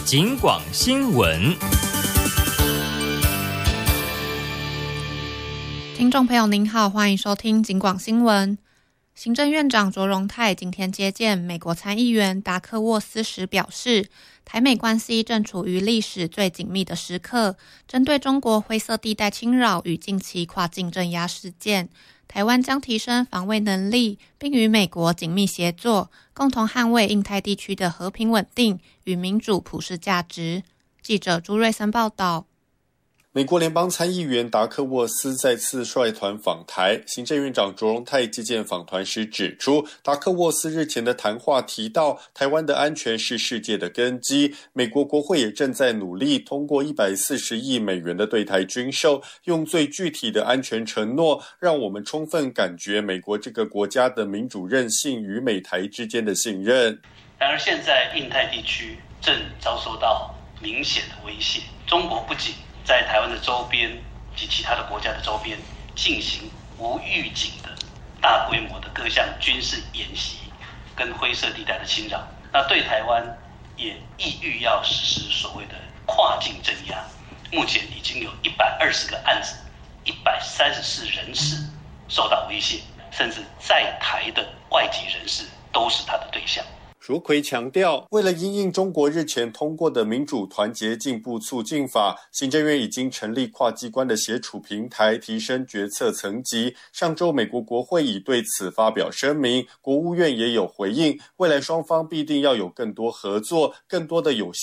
警广新闻。 听众朋友您好，欢迎收听警广新闻。行政院长卓荣泰今天接见美国参议员达克沃斯时表示，台美关系正处于历史最紧密的时刻，针对中国灰色地带侵扰与近期跨境镇压事件，台湾将提升防卫能力，并与美国紧密协作，共同捍卫印太地区的和平稳定与民主普世价值。记者朱瑞森报道。 美国联邦参议员达克沃斯再次率团访台，行政院长卓荣泰接见访团时指出，达克沃斯日前的谈话提到，台湾的安全是世界的根基，美国国会也正在努力通过140亿美元的对台军售，用最具体的安全承诺，让我们充分感觉美国这个国家的民主韧性与美台之间的信任。 然而现在印太地区正遭受到明显的威胁，中国不仅在台湾的周边及其他的国家的周边进行无预警的大规模的各项军事演习跟灰色地带的侵扰，那对台湾也意欲要实施所谓的跨境镇压。目前已经有120个案子，134人士受到威胁，甚至在台的外籍人士都是他的对象。 卓奎强调，为了因应中国日前通过的民主团结进步促进法，行政院已经成立跨机关的协处平台，提升决策层级。上周美国国会已对此发表声明，国务院也有回应，未来双方必定要有更多合作，更多的有